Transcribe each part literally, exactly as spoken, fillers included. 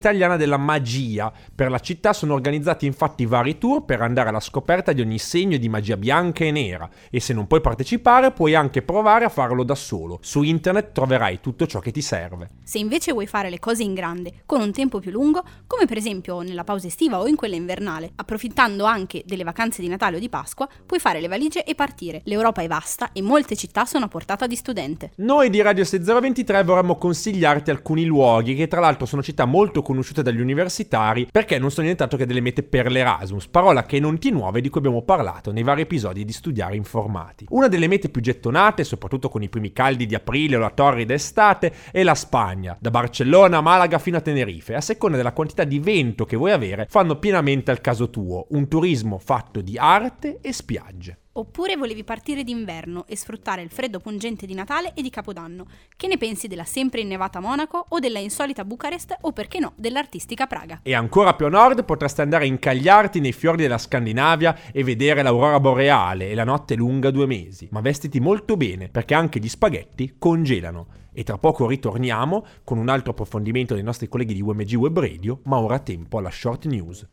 italiana della magia. Per la città sono organizzati infatti vari tour per andare alla scoperta di ogni segno di magia bianca e nera, e se non puoi partecipare puoi anche provare a farlo da solo. Su internet troverai tutto ciò che ti serve. Se invece vuoi fare le cose in grande, con un tempo più lungo, come per esempio nella pausa estiva o in quella invernale, approfittando anche delle vacanze di Natale o di Pasqua, puoi fare le valigie e partire. L'Europa è vasta e molte città sono a portata di studente. Noi di Radio sei zero ventitré vorremmo consigliarti alcuni luoghi che tra l'altro sono città molto conosciute dagli universitari perché non sono nient'altro che delle mete per l'Erasmus, parola che non ti nuove di cui abbiamo parlato nei vari episodi di Studiare Informati. Una delle mete più gettonate, soprattutto con i primi caldi di aprile o la torrida estate, è la Spagna. Da Barcellona a Malaga fino a Tenerife, a seconda della quantità di vento che vuoi avere, fanno pienamente al caso tuo. Un turismo fatto di arte e spiagge. Oppure volevi partire d'inverno e sfruttare il freddo pungente di Natale e di Capodanno. Che ne pensi della sempre innevata Monaco o della insolita Bucarest o perché no dell'artistica Praga? E ancora più a nord potresti andare a incagliarti nei fiordi della Scandinavia e vedere l'aurora boreale e la notte lunga due mesi. Ma vestiti molto bene perché anche gli spaghetti congelano. E tra poco ritorniamo con un altro approfondimento dei nostri colleghi di U M G Web Radio, ma ora tempo alla short news.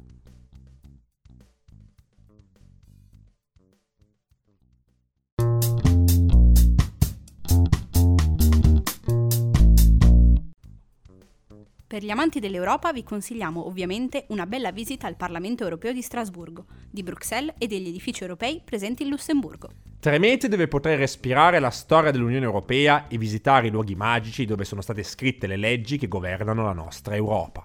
Per gli amanti dell'Europa vi consigliamo ovviamente una bella visita al Parlamento Europeo di Strasburgo, di Bruxelles e degli edifici europei presenti in Lussemburgo. Tre mete dove potrai respirare la storia dell'Unione Europea e visitare i luoghi magici dove sono state scritte le leggi che governano la nostra Europa.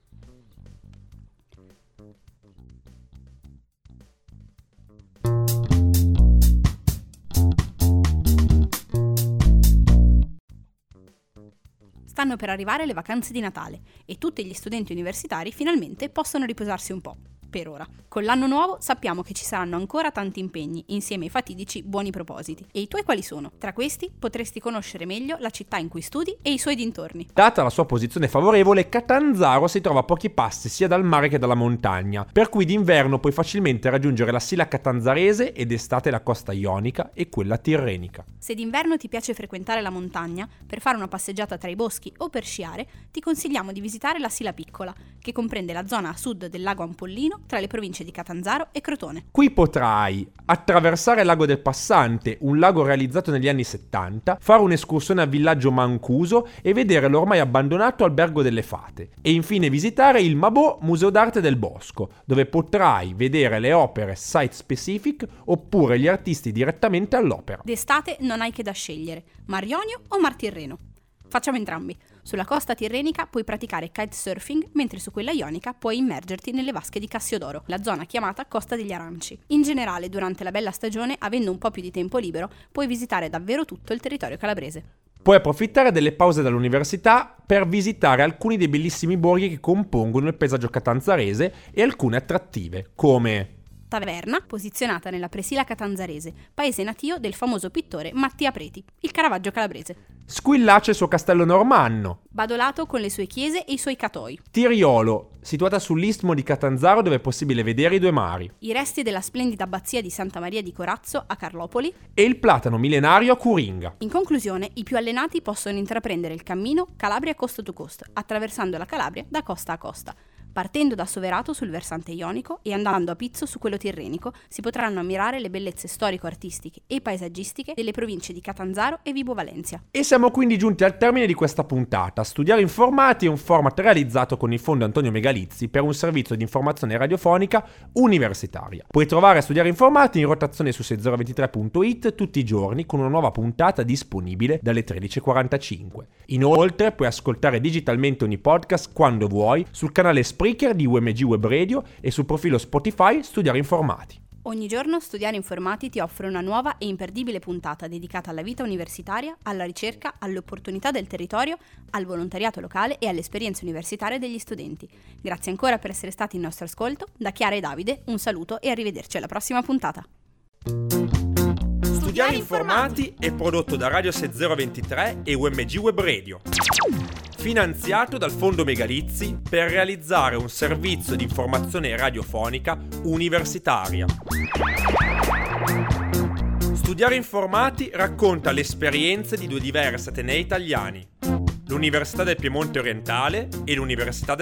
Stanno per arrivare le vacanze di Natale e tutti gli studenti universitari finalmente possono riposarsi un po'. Per ora. Con l'anno nuovo sappiamo che ci saranno ancora tanti impegni, insieme ai fatidici buoni propositi. E i tuoi quali sono? Tra questi potresti conoscere meglio la città in cui studi e i suoi dintorni. Data la sua posizione favorevole, Catanzaro si trova a pochi passi sia dal mare che dalla montagna, per cui d'inverno puoi facilmente raggiungere la Sila Catanzarese ed d'estate la costa ionica e quella tirrenica. Se d'inverno ti piace frequentare la montagna, per fare una passeggiata tra i boschi o per sciare, ti consigliamo di visitare la Sila Piccola, che comprende la zona a sud del lago Ampollino tra le province di Catanzaro e Crotone. Qui potrai attraversare il lago del Passante, un lago realizzato negli anni settanta, fare un'escursione al villaggio Mancuso e vedere l'ormai abbandonato albergo delle fate. E infine visitare il Mabò Museo d'Arte del Bosco, dove potrai vedere le opere site specific oppure gli artisti direttamente all'opera. D'estate non hai che da scegliere, Mar Ionio o Mar Tirreno. Facciamo entrambi. Sulla costa tirrenica puoi praticare kitesurfing, mentre su quella ionica puoi immergerti nelle vasche di Cassiodoro, la zona chiamata Costa degli Aranci. In generale, durante la bella stagione, avendo un po' più di tempo libero, puoi visitare davvero tutto il territorio calabrese. Puoi approfittare delle pause dall'università per visitare alcuni dei bellissimi borghi che compongono il paesaggio catanzarese e alcune attrattive, come Taverna, posizionata nella Presila Catanzarese, paese natio del famoso pittore Mattia Preti, il Caravaggio calabrese. Squillace e il suo castello normanno. Badolato con le sue chiese e i suoi catoi. Tiriolo, situata sull'istmo di Catanzaro dove è possibile vedere i due mari. I resti della splendida abbazia di Santa Maria di Corazzo a Carlopoli. E il platano millenario a Curinga. In conclusione, i più allenati possono intraprendere il cammino Calabria Coast to Coast, attraversando la Calabria da costa a costa. Partendo da Soverato sul versante ionico e andando a Pizzo su quello tirrenico, si potranno ammirare le bellezze storico-artistiche e paesaggistiche delle province di Catanzaro e Vibo Valentia. E siamo quindi giunti al termine di questa puntata. Studiare Informati è un format realizzato con il Fondo Antonio Megalizzi per un servizio di informazione radiofonica universitaria. Puoi trovare Studiare Informati in rotazione su sei zero due tre punto it tutti i giorni con una nuova puntata disponibile dalle tredici e quarantacinque. Inoltre puoi ascoltare digitalmente ogni podcast quando vuoi sul canale Spreaker di U M G Web Radio e sul profilo Spotify Studiare Informati. Ogni giorno Studiare Informati ti offre una nuova e imperdibile puntata dedicata alla vita universitaria, alla ricerca, alle opportunità del territorio, al volontariato locale e alle esperienze universitarie degli studenti. Grazie ancora per essere stati in nostro ascolto. Da Chiara e Davide un saluto e arrivederci alla prossima puntata. Studiare Informati è prodotto da Radio sei zero due tre e U M G Web Radio. Finanziato dal Fondo Megalizzi per realizzare un servizio di informazione radiofonica universitaria. Studiare Informati racconta le esperienze di due diversi atenei italiani. l'Università del Piemonte Orientale e l'Università